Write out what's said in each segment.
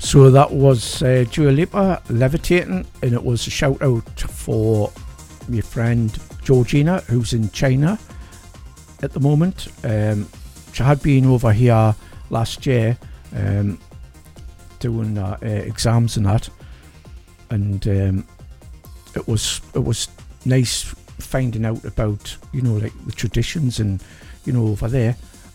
So that was Dua Lipa, Levitating, and it was a shout out for my friend Georgina, who's in China at the moment. She had been over here last year doing exams and that, and it was nice finding out about, you know, like the traditions and, you know, over there.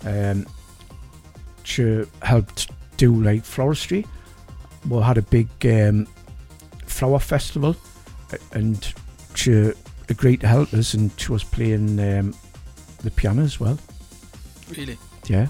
She helped do like floristry. We had a big flower festival, and she agreed to help us, and she was playing the piano as well. Really? Yeah.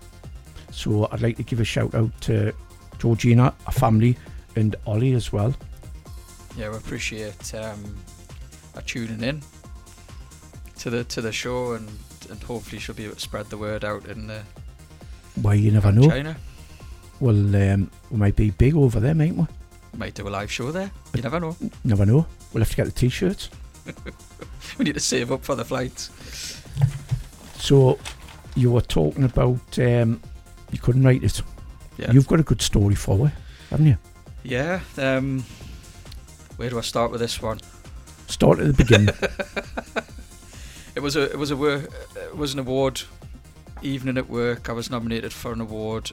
So I'd like to give a shout out to Georgina, her family, and Ollie as well. Yeah, we appreciate her tuning in to the show, and hopefully she'll be able to spread the word out in Well, you never know. China. Well, we might be big over there, mightn't we? Might do a live show there. You never know. Never know. We'll have to get the t-shirts. We need to save up for the flights. So you were talking about you couldn't write it. Yeah. You've got a good story for it, haven't you? Yeah. Where do I start with this one? Start at the beginning. It was an award evening at work. I was nominated for an award.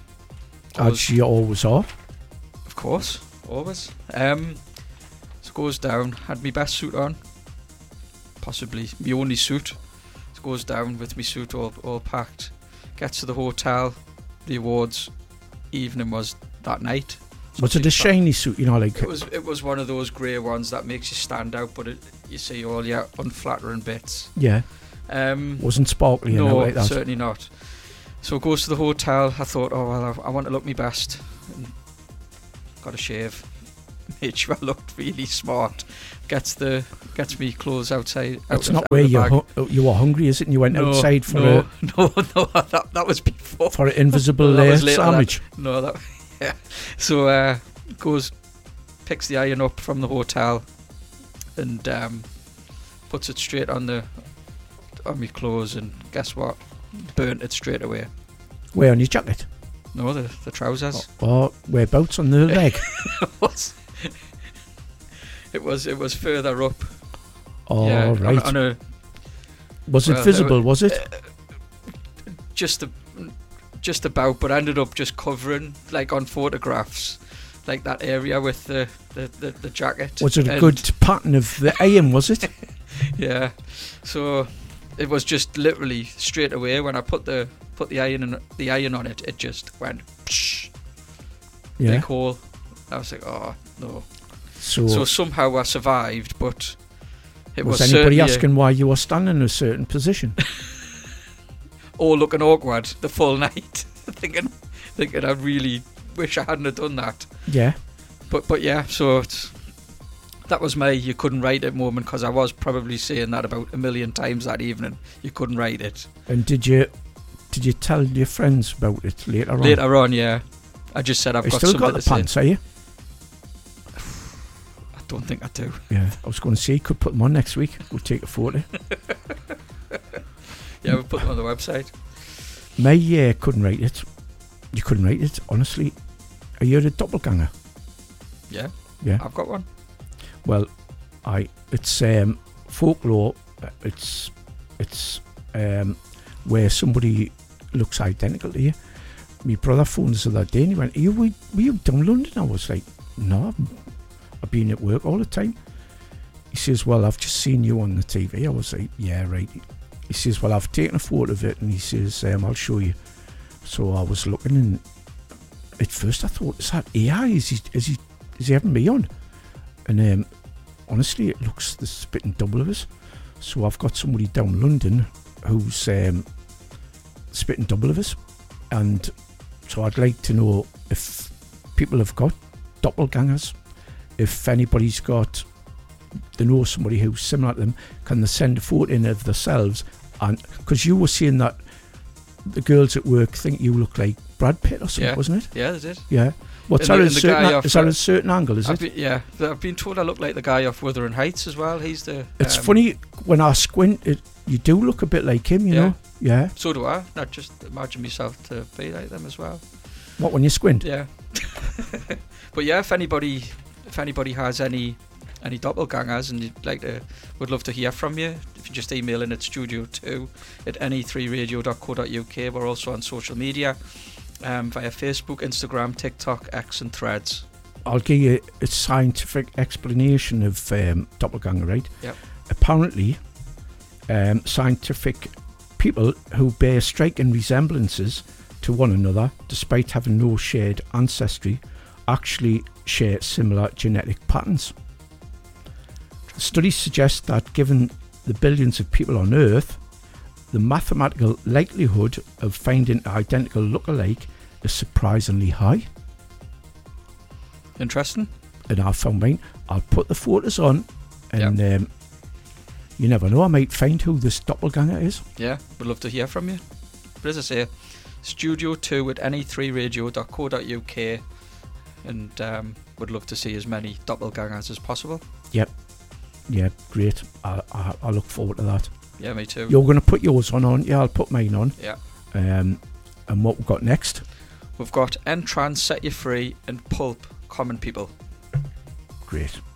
As you always are. Of course, always. So goes down. Had my best suit on, possibly my only suit. So goes down with my suit all packed. Gets to the hotel. The awards evening was that night. So Was it a shiny suit? You know, like it was one of those grey ones that makes you stand out, but you see all your unflattering bits. Yeah. Wasn't sparkly. No, like that. certainly not. So it goes to the hotel. I thought, oh well, I want to look my best. And got a shave. Made sure I looked really smart. Gets me clothes outside. That's not where you were hungry, is it? And you went outside for no. That was before for an invisible sandwich. No, that yeah. So picks the iron up from the hotel, and puts it straight on my clothes, and guess what? Burnt it straight away. Where, on your jacket? No, the trousers. Or whereabouts on the leg? It was further up. Oh, yeah, right. Was it visible? Was it? Just about, but I ended up just covering, like on photographs, like that area with the jacket. Was it a good pattern of the iron? Was it? Yeah. So it was just literally straight away when I put the iron on it. It just went psh, big hole. I was like, oh no. So somehow I survived, but it was anybody asking why you were standing in a certain position? Or looking awkward the full night, thinking I really wish I hadn't have done that. Yeah. But yeah, so that was my you couldn't write it moment, because I was probably saying that about a million times that evening. You couldn't write it. And did you tell your friends about it later on? Later on, yeah. I just said I've got something to say. You still got the pants, are you? I don't think I do. Yeah, I was going to say you could put them on next week. We'll take a photo. Yeah, we'll put them on the website. My couldn't write it. You couldn't write it, honestly. Are you a doppelganger? Yeah. Yeah. I've got one. Well, it's folklore. It's where somebody looks identical to you. My brother phoned us the other day and he went, were you down London? I was like, no, I've been at work all the time. He says, well, I've just seen you on the TV. I was like, yeah, right. He says, well, I've taken a photo of it, and he says, I'll show you. So I was looking, and at first I thought, is that AI? Is he having me on? And honestly, it looks the spitting double of us. So I've got somebody down London who's spitting double of us, and so I'd like to know if people have got doppelgangers, if anybody's got, they know somebody who's similar to them, can they send a photo in of themselves? And because you were saying that the girls at work think you look like Brad Pitt or something, wasn't it? Yeah, they did. Yeah. What's that? Is that a certain angle? Is it? Yeah, I've been told I look like the guy off Wuthering Heights as well. He's the. It's funny when I squint. You do look a bit like him, you know. Yeah. So do I. Not just imagine myself to be like them as well. What, when you squint? Yeah. But yeah, if anybody has any doppelgangers and would love to hear from you, if you just email in at studio2@ne3radio.co.uk. We're also on social media via Facebook, Instagram, TikTok, X and Threads. I'll give you a scientific explanation of doppelganger, right? Yep. Apparently, scientific people who bear striking resemblances to one another, despite having no shared ancestry, actually share similar genetic patterns. Studies suggest that given the billions of people on Earth, the mathematical likelihood of finding an identical lookalike is surprisingly high. Interesting. And I found mine. I'll put the photos on, and you never know, I might find who this doppelganger is. Yeah, we'd love to hear from you. But as I say, studio2@ne3radio.co.uk, and would love to see as many doppelgangers as possible. Yep. Yeah, great. I look forward to that. Yeah, me too. You're going to put yours on, aren't you? I'll put mine on. Yeah. And what we've got next? We've got Entrance, Set You Free, and Pulp, Common People. Great.